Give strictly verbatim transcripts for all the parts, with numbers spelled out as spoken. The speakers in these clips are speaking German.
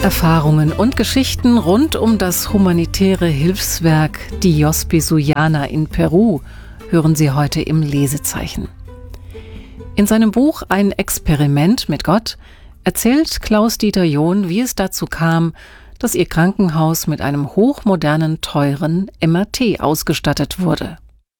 Erfahrungen und Geschichten rund um das humanitäre Hilfswerk Diospi Sullana in Peru hören Sie heute im Lesezeichen. In seinem Buch Ein Experiment mit Gott erzählt Klaus-Dieter John, wie es dazu kam, dass ihr Krankenhaus mit einem hochmodernen, teuren M R T ausgestattet wurde.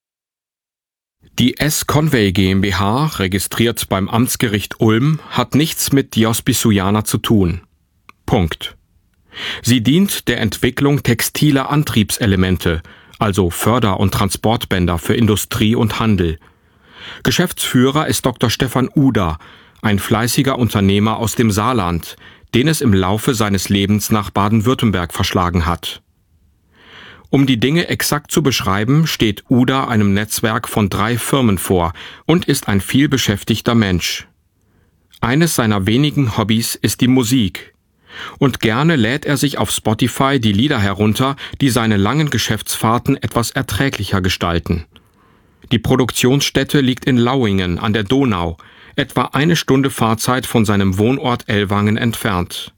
Die S. Conway GmbH, registriert beim Amtsgericht Ulm, hat nichts mit Diospi Sullana zu tun. Punkt. Sie dient der Entwicklung textiler Antriebselemente, also Förder- und Transportbänder für Industrie und Handel. Geschäftsführer ist Doktor Stefan Uda, ein fleißiger Unternehmer aus dem Saarland, den es im Laufe seines Lebens nach Baden-Württemberg verschlagen hat. Um die Dinge exakt zu beschreiben, steht Uda einem Netzwerk von drei Firmen vor und ist ein vielbeschäftigter Mensch. Eines seiner wenigen Hobbys ist die Musik. Und gerne lädt er sich auf Spotify die Lieder herunter, die seine langen Geschäftsfahrten etwas erträglicher gestalten. Die Produktionsstätte liegt in Lauingen an der Donau, etwa eine Stunde Fahrzeit von seinem Wohnort Ellwangen entfernt.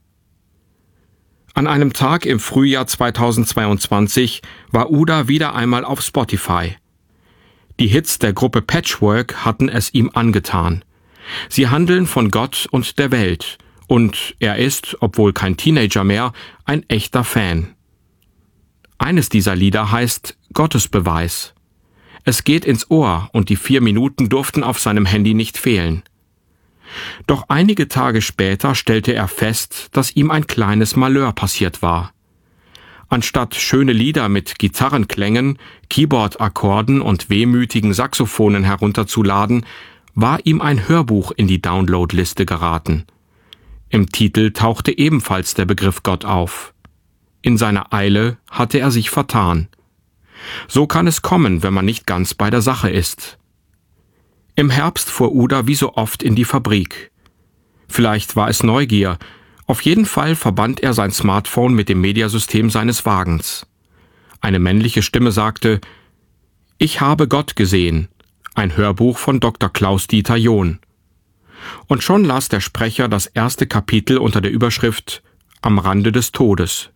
An einem Tag im Frühjahr zweitausendzweiundzwanzig war Uda wieder einmal auf Spotify. Die Hits der Gruppe Patchwork hatten es ihm angetan. Sie handeln von Gott und der Welt, und er ist, obwohl kein Teenager mehr, ein echter Fan. Eines dieser Lieder heißt Gottesbeweis. Es geht ins Ohr und die vier Minuten durften auf seinem Handy nicht fehlen. Doch einige Tage später stellte er fest, dass ihm ein kleines Malheur passiert war. Anstatt schöne Lieder mit Gitarrenklängen, Keyboard-Akkorden und wehmütigen Saxophonen herunterzuladen, war ihm ein Hörbuch in die Downloadliste geraten. Im Titel tauchte ebenfalls der Begriff Gott auf. In seiner Eile hatte er sich vertan. So kann es kommen, wenn man nicht ganz bei der Sache ist. Im Herbst fuhr Uda wie so oft in die Fabrik. Vielleicht war es Neugier. Auf jeden Fall verband er sein Smartphone mit dem Mediasystem seines Wagens. Eine männliche Stimme sagte: »Ich habe Gott gesehen«, ein Hörbuch von Doktor Klaus-Dieter John. Und schon las der Sprecher das erste Kapitel unter der Überschrift »Am Rande des Todes«.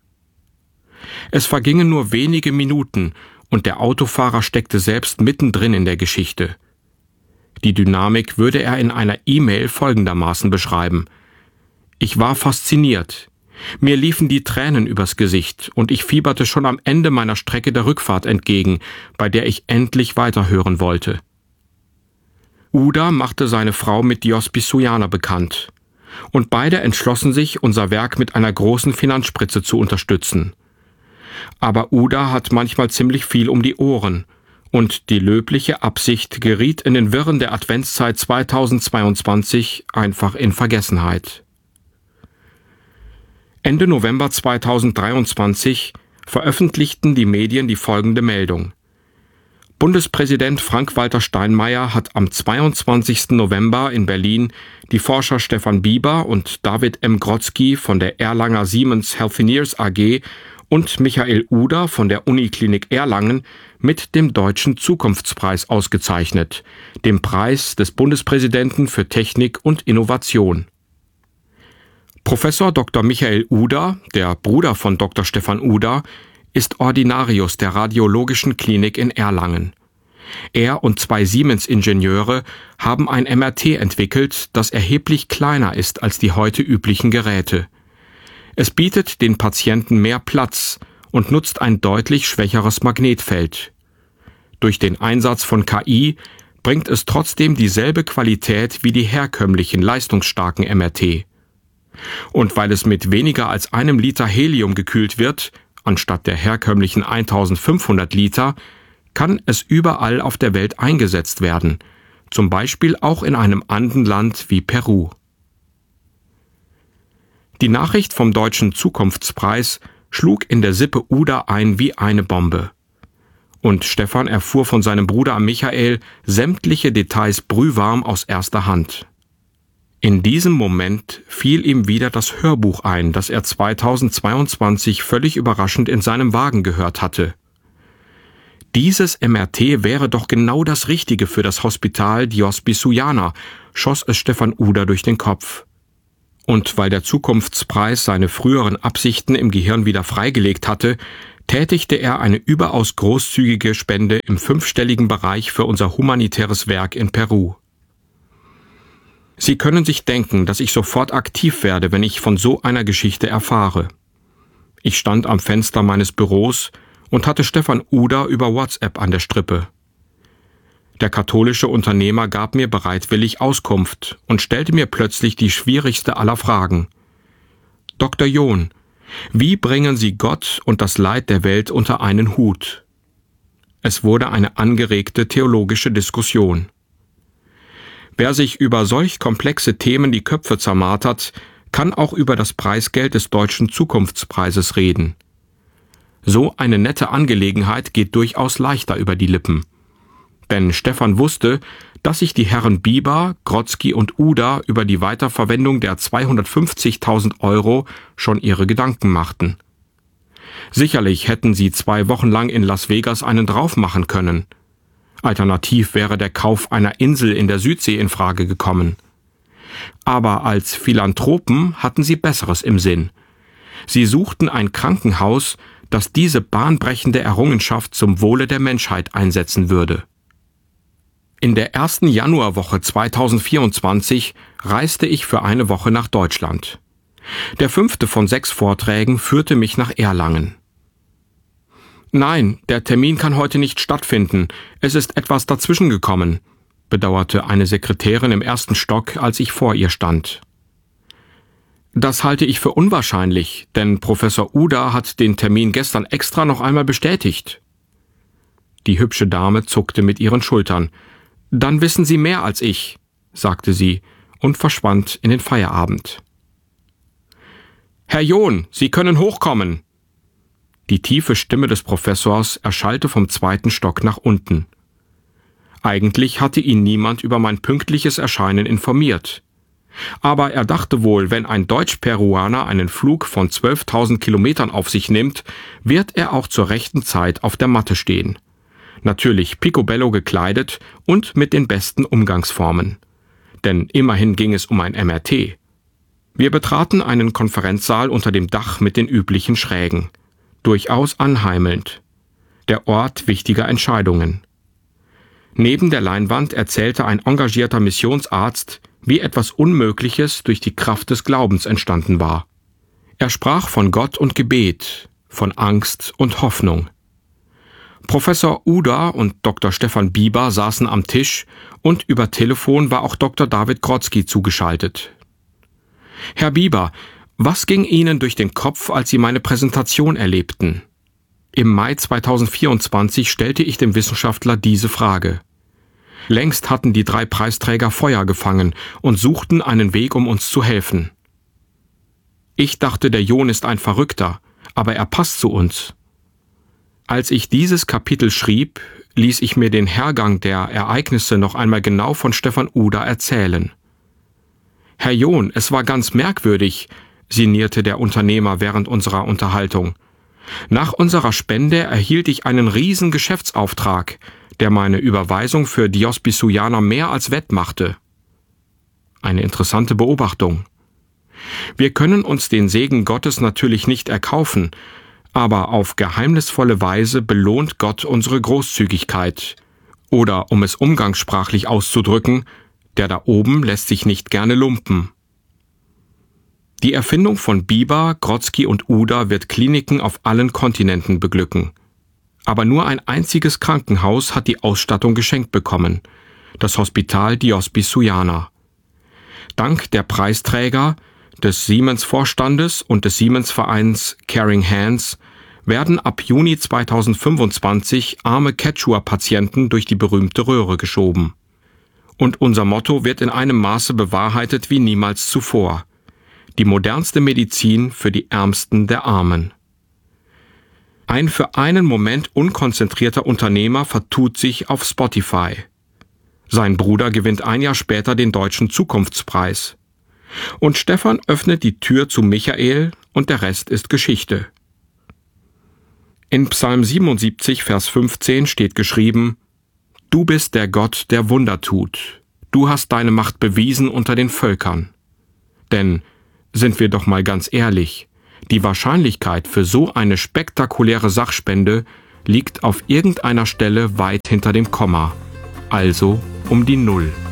Es vergingen nur wenige Minuten und der Autofahrer steckte selbst mittendrin in der Geschichte. Die Dynamik würde er in einer E-Mail folgendermaßen beschreiben: »Ich war fasziniert. Mir liefen die Tränen übers Gesicht und ich fieberte schon am Ende meiner Strecke der Rückfahrt entgegen, bei der ich endlich weiterhören wollte.« Uda machte seine Frau mit Diospi Sullana bekannt. Und beide entschlossen sich, unser Werk mit einer großen Finanzspritze zu unterstützen. Aber Uda hat manchmal ziemlich viel um die Ohren. Und die löbliche Absicht geriet in den Wirren der Adventszeit zweitausendzweiundzwanzig einfach in Vergessenheit. Ende November zweitausenddreiundzwanzig veröffentlichten die Medien die folgende Meldung. Bundespräsident Frank-Walter Steinmeier hat am zweiundzwanzigsten November in Berlin die Forscher Stefan Bieber und David M. Grodzki von der Erlanger Siemens Healthineers A G und Michael Uda von der Uniklinik Erlangen mit dem Deutschen Zukunftspreis ausgezeichnet, dem Preis des Bundespräsidenten für Technik und Innovation. Professor Doktor Michael Uda, der Bruder von Doktor Stefan Uda, ist Ordinarius der Radiologischen Klinik in Erlangen. Er und zwei Siemens-Ingenieure haben ein M R T entwickelt, das erheblich kleiner ist als die heute üblichen Geräte. Es bietet den Patienten mehr Platz und nutzt ein deutlich schwächeres Magnetfeld. Durch den Einsatz von K I bringt es trotzdem dieselbe Qualität wie die herkömmlichen leistungsstarken M R T. Und weil es mit weniger als einem Liter Helium gekühlt wird, anstatt der herkömmlichen eintausendfünfhundert Liter, kann es überall auf der Welt eingesetzt werden, zum Beispiel auch in einem Andenland wie Peru. Die Nachricht vom Deutschen Zukunftspreis schlug in der Sippe Uda ein wie eine Bombe. Und Stefan erfuhr von seinem Bruder Michael sämtliche Details brühwarm aus erster Hand. In diesem Moment fiel ihm wieder das Hörbuch ein, das er zweitausendzweiundzwanzig völlig überraschend in seinem Wagen gehört hatte. Dieses M R T wäre doch genau das Richtige für das Hospital Diospi Sullana, schoss es Stefan Uda durch den Kopf. Und weil der Zukunftspreis seine früheren Absichten im Gehirn wieder freigelegt hatte, tätigte er eine überaus großzügige Spende im fünfstelligen Bereich für unser humanitäres Werk in Peru. Sie können sich denken, dass ich sofort aktiv werde, wenn ich von so einer Geschichte erfahre. Ich stand am Fenster meines Büros und hatte Stefan Uda über WhatsApp an der Strippe. Der katholische Unternehmer gab mir bereitwillig Auskunft und stellte mir plötzlich die schwierigste aller Fragen. Doktor John, wie bringen Sie Gott und das Leid der Welt unter einen Hut? Es wurde eine angeregte theologische Diskussion. Wer sich über solch komplexe Themen die Köpfe zermartert, kann auch über das Preisgeld des Deutschen Zukunftspreises reden. So eine nette Angelegenheit geht durchaus leichter über die Lippen. Denn Stefan wusste, dass sich die Herren Bieber, Grodzki und Uda über die Weiterverwendung der zweihundertfünfzigtausend Euro schon ihre Gedanken machten. Sicherlich hätten sie zwei Wochen lang in Las Vegas einen drauf machen können. Alternativ wäre der Kauf einer Insel in der Südsee in Frage gekommen. Aber als Philanthropen hatten sie Besseres im Sinn. Sie suchten ein Krankenhaus, das diese bahnbrechende Errungenschaft zum Wohle der Menschheit einsetzen würde. In der ersten Januarwoche zweitausendvierundzwanzig reiste ich für eine Woche nach Deutschland. Der fünfte von sechs Vorträgen führte mich nach Erlangen. Nein, der Termin kann heute nicht stattfinden. Es ist etwas dazwischen gekommen, bedauerte eine Sekretärin im ersten Stock, als ich vor ihr stand. Das halte ich für unwahrscheinlich, denn Professor Uda hat den Termin gestern extra noch einmal bestätigt. Die hübsche Dame zuckte mit ihren Schultern. Dann wissen Sie mehr als ich, sagte sie und verschwand in den Feierabend. Herr John, Sie können hochkommen. Die tiefe Stimme des Professors erschallte vom zweiten Stock nach unten. Eigentlich hatte ihn niemand über mein pünktliches Erscheinen informiert. Aber er dachte wohl, wenn ein Deutsch-Peruaner einen Flug von zwölftausend Kilometern auf sich nimmt, wird er auch zur rechten Zeit auf der Matte stehen. Natürlich picobello gekleidet und mit den besten Umgangsformen. Denn immerhin ging es um ein M R T. Wir betraten einen Konferenzsaal unter dem Dach mit den üblichen Schrägen. Durchaus anheimelnd. Der Ort wichtiger Entscheidungen. Neben der Leinwand erzählte ein engagierter Missionsarzt, wie etwas Unmögliches durch die Kraft des Glaubens entstanden war. Er sprach von Gott und Gebet, von Angst und Hoffnung. Professor Uda und Doktor Stefan Bieber saßen am Tisch und über Telefon war auch Doktor David Grodzki zugeschaltet. Herr Bieber, was ging Ihnen durch den Kopf, als Sie meine Präsentation erlebten? Im Mai zweitausendvierundzwanzig stellte ich dem Wissenschaftler diese Frage. Längst hatten die drei Preisträger Feuer gefangen und suchten einen Weg, um uns zu helfen. Ich dachte, der John ist ein Verrückter, aber er passt zu uns. Als ich dieses Kapitel schrieb, ließ ich mir den Hergang der Ereignisse noch einmal genau von Stefan Uda erzählen. Herr John, es war ganz merkwürdig, sinnierte der Unternehmer während unserer Unterhaltung. Nach unserer Spende erhielt ich einen riesen Geschäftsauftrag, der meine Überweisung für Diospiciana mehr als wettmachte. Eine interessante Beobachtung. Wir können uns den Segen Gottes natürlich nicht erkaufen, aber auf geheimnisvolle Weise belohnt Gott unsere Großzügigkeit. Oder, um es umgangssprachlich auszudrücken, der da oben lässt sich nicht gerne lumpen. Die Erfindung von Bieber, Grodzki und Uda wird Kliniken auf allen Kontinenten beglücken. Aber nur ein einziges Krankenhaus hat die Ausstattung geschenkt bekommen, das Hospital Diospiciana. Dank der Preisträger, des Siemens-Vorstandes und des Siemens-Vereins Caring Hands werden ab Juni zweitausendfünfundzwanzig arme Quechua-Patienten durch die berühmte Röhre geschoben. Und unser Motto wird in einem Maße bewahrheitet wie niemals zuvor. Die modernste Medizin für die Ärmsten der Armen. Ein für einen Moment unkonzentrierter Unternehmer vertut sich auf Spotify. Sein Bruder gewinnt ein Jahr später den Deutschen Zukunftspreis. Und Stefan öffnet die Tür zu Michael und der Rest ist Geschichte. In Psalm siebenundsiebzig, Vers fünfzehn steht geschrieben: Du bist der Gott, der Wunder tut. Du hast deine Macht bewiesen unter den Völkern. Denn Sind wir doch mal ganz ehrlich, die Wahrscheinlichkeit für so eine spektakuläre Sachspende liegt auf irgendeiner Stelle weit hinter dem Komma, also um die Null.